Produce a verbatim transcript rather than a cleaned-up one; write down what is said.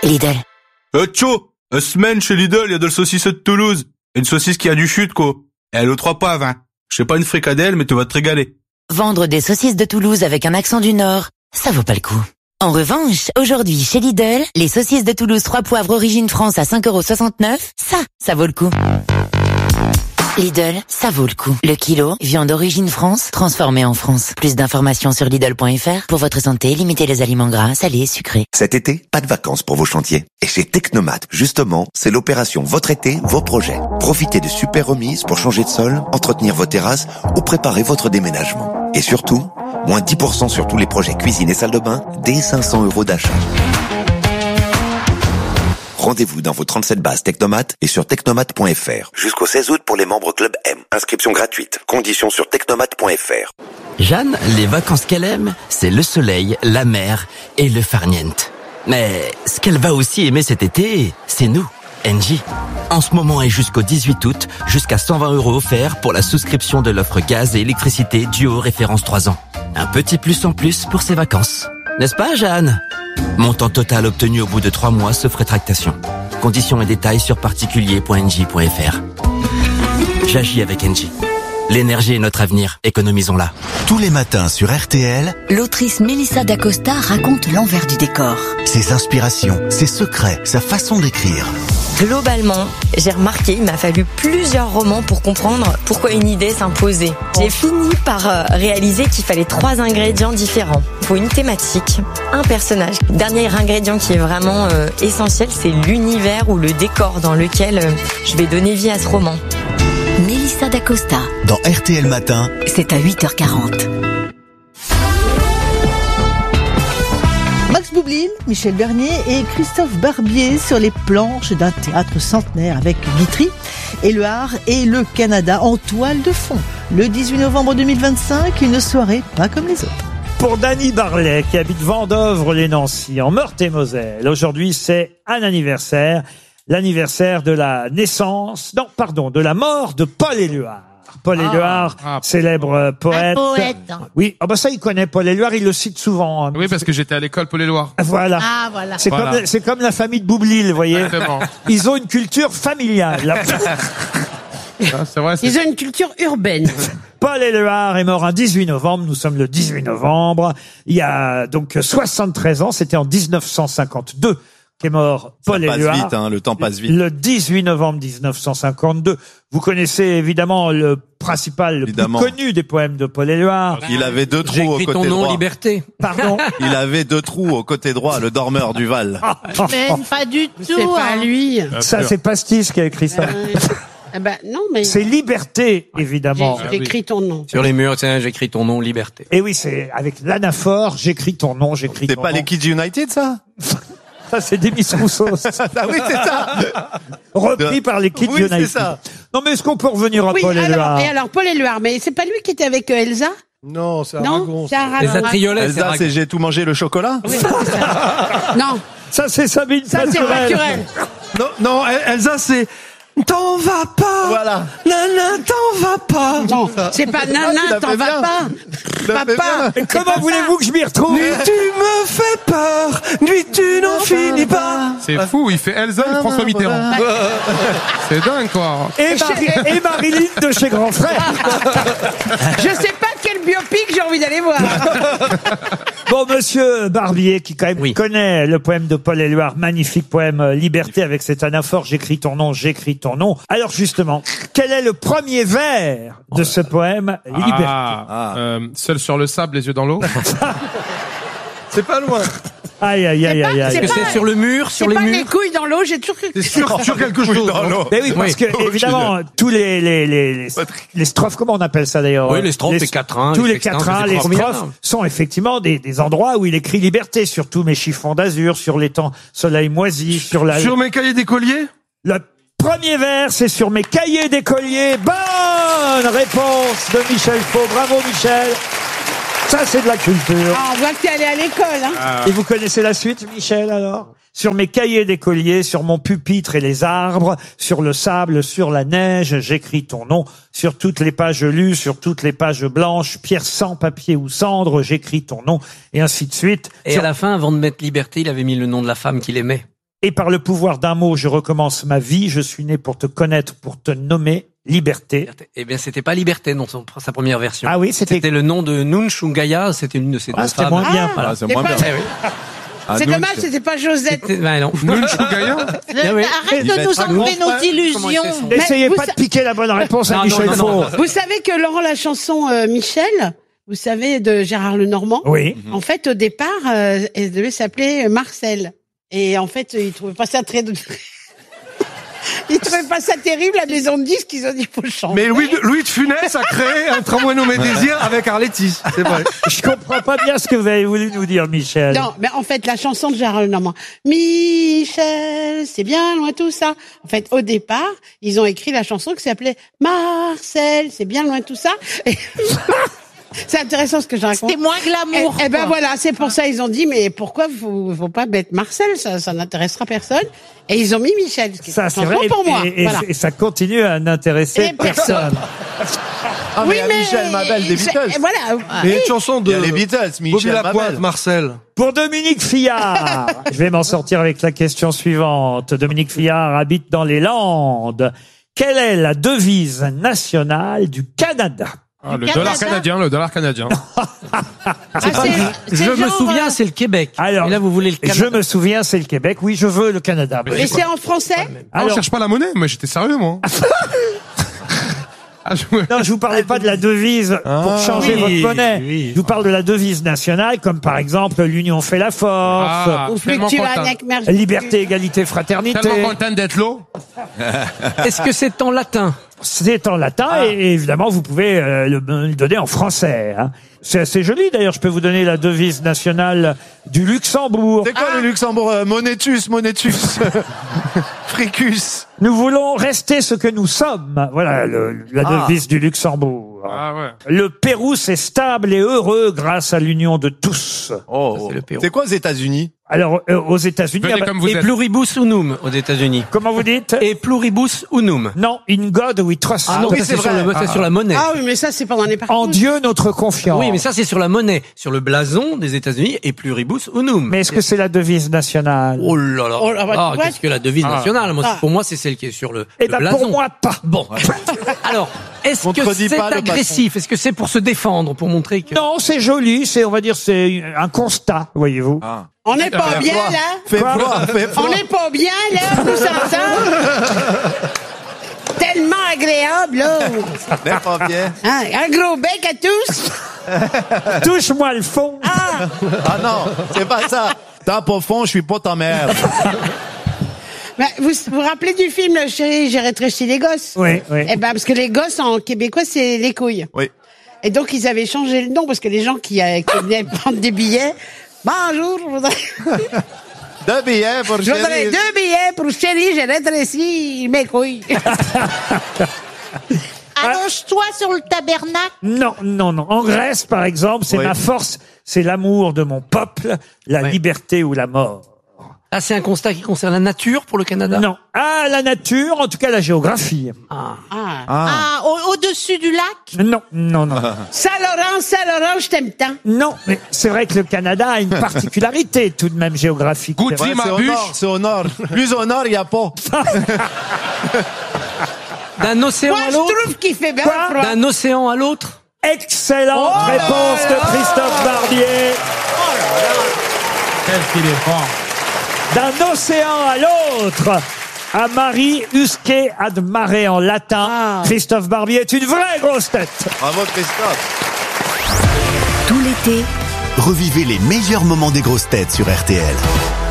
Lidl. Euh, tcho, une semaine chez Lidl, il y a de la saucisse de Toulouse. Une saucisse qui a du chute, quoi. Et elle est aux trois poivres, hein. Je sais pas une fricadelle, mais tu vas te régaler. Vendre des saucisses de Toulouse avec un accent du Nord, ça vaut pas le coup. En revanche, aujourd'hui, chez Lidl, les saucisses de Toulouse trois poivres origine France à cinq euros soixante-neuf, ça, ça vaut le coup. Lidl, ça vaut le coup. Le kilo, viande d'origine France, transformée en France. Plus d'informations sur Lidl point F R. Pour votre santé, limitez les aliments gras, salés, sucrés. Cet été, pas de vacances pour vos chantiers. Et chez Technomat, justement, c'est l'opération Votre été, vos projets. Profitez de super remises pour changer de sol, entretenir vos terrasses ou préparer votre déménagement. Et surtout, moins dix pour cent sur tous les projets cuisine et salle de bain, dès cinq cents euros d'achat. Rendez-vous dans vos trente-sept bases Technomat et sur technomat point F R. Jusqu'au seize août pour les membres Club M. Inscription gratuite. Conditions sur technomat point F R. Jeanne, les vacances qu'elle aime, c'est le soleil, la mer et le farniente. Mais ce qu'elle va aussi aimer cet été, c'est nous, Engie. En ce moment et jusqu'au dix-huit août, jusqu'à cent vingt euros offerts pour la souscription de l'offre gaz et électricité Duo référence trois ans. Un petit plus en plus pour ses vacances. N'est-ce pas, Jeanne? Montant total obtenu au bout de trois mois sauf rétractation. Conditions et détails sur particulier point engie point F R. J'agis avec Engie. L'énergie est notre avenir, économisons-la. Tous les matins sur R T L, l'autrice Mélissa d'Acosta raconte l'envers du décor. Ses inspirations, ses secrets, sa façon d'écrire. Globalement, j'ai remarqué, il m'a fallu plusieurs romans pour comprendre pourquoi une idée s'imposait. J'ai fini par euh, réaliser qu'il fallait trois ingrédients différents. Il faut une thématique, un personnage. Le dernier ingrédient qui est vraiment euh, essentiel, c'est l'univers ou le décor dans lequel euh, je vais donner vie à ce roman. Mélissa d'Acosta. Dans R T L Matin, c'est à huit heures quarante. Max Boublil, Michel Bernier et Christophe Barbier sur les planches d'un théâtre centenaire avec Guitry, Éluard et le Canada en toile de fond. Le dix-huit novembre deux mille vingt-cinq, une soirée pas comme les autres. Pour Dany Barlet, qui habite Vendôvre-les-Nancy, en Meurthe-et-Moselle, aujourd'hui c'est un anniversaire, l'anniversaire de la naissance, non, pardon, de la mort de Paul Éluard. Paul ah, Éluard, ah, célèbre poète. Un poète. Oui, ah bah ça il connaît Paul Éluard, il le cite souvent. Oui, parce que j'étais à l'école Paul Éluard. Voilà. Ah, voilà. C'est voilà. comme c'est comme la famille de Boublil, vous voyez. Exactement. Ils ont une culture familiale. Ah, c'est vrai, c'est... Ils ont une culture urbaine. Paul Éluard est mort un dix-huit novembre, nous sommes le dix-huit novembre. Il y a donc soixante-treize ans, c'était en dix-neuf cent cinquante-deux. Qu'est mort Paul Éluard. Ça passe vite, hein, le temps passe vite. Le dix-huit novembre dix-neuf cent cinquante-deux. Vous connaissez évidemment le principal, le évidemment. plus connu des poèmes de Paul Éluard. Il avait deux trous au côté droit. J'ai écrit ton nom, Liberté. Pardon. Il avait deux trous au côté droit, le dormeur du Val. Mais pas du tout. C'est pas lui. Ça, c'est Pastis qui a écrit ça. Euh, eh ben, non, mais... C'est Liberté, évidemment. J'ai écrit ton nom. Sur les murs, tiens, j'écris ton nom, Liberté. Et oui, c'est avec l'anaphore, j'écris ton nom, j'écris ton nom. C'est pas les Kids United, ça? Ça, c'est Demis Roussos. Ah oui, c'est ça. Repris par les Kids oui, United. C'est ça. Non, mais est-ce qu'on peut revenir à oui, Paul alors, Éluard? Et alors, Paul Éluard, mais c'est pas lui qui était avec euh, Elsa? Non, c'est Non, Aragon. c'est Aragon. Les Atriolets, Elsa, c'est J'ai tout mangé le chocolat? Oui, c'est ça. Non. Ça, c'est Sabine Ça, c'est naturel. Non, non, Elsa, c'est... T'en vas pas. Voilà. Nana, t'en vas pas. Non, c'est pas Nana, Ah, t'en vas pas. Papa. Et comment voulez-vous que je m'y retrouve? Nuit, tu me fais peur. Nuit, tu n'en finis pas. C'est fou, il fait Elsa et François Mitterrand. C'est dingue, quoi. Et, Marie- et Marilyn de chez Grand Frère. Je sais pas quel biopic j'ai envie d'aller voir. Bon, monsieur Barbier, qui quand même Oui. connaît le poème de Paul Éluard, magnifique poème euh, Liberté avec cet anaphore, j'écris ton nom, j'écris ton nom. Alors justement, quel est le premier vers de ce poème Liberté? Ah, euh, seul sur le sable, les yeux dans l'eau. C'est pas loin. Aïe, aïe, aïe, aïe, aïe. Est-ce que c'est sur le mur, sur C'est les pas murs? les couilles dans l'eau, j'ai toujours cru que C'est sur, sur quelque chose. Dans l'eau. Mais oui, parce Oui. que, évidemment, tous les, les, les, les, les strophes, comment on appelle ça d'ailleurs? Oui, les strophes, les quatrains, Tous les les sextins, quatrains, c'est les des strophes strophes. sont effectivement des, des endroits où il écrit liberté, sur tous mes chiffons d'azur, sur les temps soleil moisi, sur la... Sur mes cahiers d'écolier? Le premier vers, c'est sur mes cahiers d'écolier. Bonne réponse de Michel Faux. Bravo, Michel. Ça, c'est de la culture. Ah, on voit que t'es allé à l'école, hein. Et vous connaissez la suite, Michel, alors? Sur mes cahiers d'écolier, sur mon pupitre et les arbres, sur le sable, sur la neige, j'écris ton nom. Sur toutes les pages lues, sur toutes les pages blanches, pierre sans papier ou cendre, j'écris ton nom. Et ainsi de suite. Et Sur- à la fin, avant de mettre Liberté, il avait mis le nom de la femme qu'il aimait. Et par le pouvoir d'un mot, je recommence ma vie. Je suis né pour te connaître, pour te nommer. Liberté. Eh bien, c'était pas Liberté, non, son- sa première version. Ah oui, c'était- C'était le nom de Nunchungaya, c'était une de ses Ah, deux c'était femmes. moins bien. Voilà. Ah, c'est C'est moins pas- bien. Eh oui. Ah, C'est Nunch. dommage, c'était pas Josette. C'était- ben non. Nunchungaya Ah oui. Arrête Il va de nous être un enlever grand nos frère. Comment illusions. il fait son- Mais N'essayez vous pas sa- de piquer la bonne réponse à Non, non, Michel non, non, Faux. non. Vous savez que Laurent, la chanson euh, Michel, vous savez, de Gérard Lenormand, Oui. en fait, au départ, euh, elle devait s'appeler Marcel. Et en fait, il trouvait pas ça très... il trouvait pas ça terrible, la maison de disques, ils ont dit, faut changer. Mais Louis de, Louis de Funès a créé un tramway nommé Désir avec Arletty. C'est vrai. Je comprends pas bien ce que vous avez voulu nous dire, Michel. Non, mais en fait, la chanson de Gérard Lenormand, Michel, c'est bien loin tout ça. En fait, au départ, ils ont écrit la chanson qui s'appelait Marcel, c'est bien loin tout ça. Et c'est intéressant ce que je raconte. C'était moins glamour. Eh, eh ben quoi. voilà, c'est pour ça ils ont dit, mais pourquoi vous faut pas mettre Marcel, ça, ça n'intéressera personne. Et ils ont mis Michel, ce qui est Ça, une c'est chanson vrai. pour moi. Et, et- Voilà. et ça continue à n'intéresser Et personne. personne. Ah, mais il y a Michel Mabel des c'est- Beatles. Voilà. Il y a une chanson Il y de a les Beatles, Bobby Michel Lapointe, Mabel. Marcel. Pour Dominique Fillard, je vais m'en sortir avec la question suivante. Dominique Fillard habite dans les Landes. Quelle est la devise nationale du Canada? Ah, le Canada. dollar canadien, le dollar canadien. Ah, c'est- Je c'est me genre, souviens, euh, c'est le Québec. Alors, Et là, vous voulez le Je Canada. me souviens, c'est le Québec. Oui, je veux le Canada. Et c'est en français? Ah, on Alors, cherche pas la monnaie, mais j'étais sérieux, moi. Ah, je... non, je vous parlais pas de la devise pour Ah, changer oui, votre monnaie. oui. Je vous parle de la devise nationale, comme par exemple l'union fait la force, Ah, Ou tellement content. Fluctuaniac, merci. liberté, égalité, fraternité. Tellement content d'être là. Est-ce que c'est en latin? C'est en latin Ah. et évidemment vous pouvez euh, le, le donner en français. Hein. C'est assez joli d'ailleurs. Je peux vous donner la devise nationale du Luxembourg. C'est quoi le Luxembourg? euh, Monetus, Monetus. Fricus. Nous voulons rester ce que nous sommes. Voilà le- la Ah. devise du Luxembourg. Ah ouais. Le Pérou c'est stable et heureux grâce à l'union de tous. Oh, c'est le Pérou. c'est quoi aux États-Unis? Alors euh, aux États-Unis, Venez ah bah, comme vous Et êtes. pluribus unum aux États-Unis. comment vous dites? Et pluribus unum. Non, in God we trust. Ah non, oui, ça, c'est c'est sur, vrai. le- c'est sur la monnaie. Ah oui, mais ça, c'est pendant les parcours. En Dieu notre confiance. Oui, mais ça, c'est sur la monnaie. Sur le blason des États-Unis et pluribus unum. Mais est-ce que c'est la devise nationale? Oh là là. Oh là, bah, Ah, tu vois, qu'est-ce que la devise Ah. nationale? Moi, Ah. pour moi, c'est celle qui est sur le, Eh le ben blason. pour moi pas. Bon. Alors, est-ce que Contredis c'est pas le agressif? Est-ce que c'est pour se défendre, pour montrer que... Non, c'est joli, c'est, on va dire, c'est un constat, voyez-vous. Ah. On n'est pas bien, là? Fais Quoi froid, fais froid. On n'est pas bien, là, tous ensemble? Tellement agréable, là. N'est pas bien. Hein, un gros bec à tous. Touche-moi le fond. Ah, Ah non, c'est pas ça. T'as pas fond, je suis pas ta mère. ben, vous vous rappelez du film, là, Chérie, j'ai rétréci les gosses? Oui, oui. Eh ben, parce que les gosses, en québécois, c'est les couilles. Oui. Et donc, ils avaient changé le nom, parce que les gens qui, euh, qui venaient prendre des billets, bonjour, je voudrais, Deux billets pour je voudrais chérie. deux billets pour Chérie, j'ai rétréci mes couilles. Allonge-toi sur le tabernacle. Non, non, non. En Grèce, par exemple, c'est Oui. ma force, c'est l'amour de mon peuple, la Ouais. liberté ou la mort. Ah, c'est un constat qui concerne la nature pour le Canada? Non. Ah, la nature, en tout cas la géographie. Ah. Ah. Ah, au- au-dessus du lac. Non, non, non. Saint-Laurent, Saint-Laurent, je t'aime tant. Non, mais c'est vrai que le Canada a une particularité tout de même géographique. Ouais, c'est au nord, c'est au nord. Plus au nord, il n'y a pas. D'un océan Moi, à je l'autre? trouve qu'il fait bien Quoi? froid. D'un océan à l'autre? Excellente Oh là réponse de là. Christophe Barbier. Quel qu'il est fort. D'un océan à l'autre. À Marie usque ad mare en latin. Ah. Christophe Barbier est une vraie grosse tête. Bravo, Christophe. Tout l'été, revivez les meilleurs moments des grosses têtes sur R T L.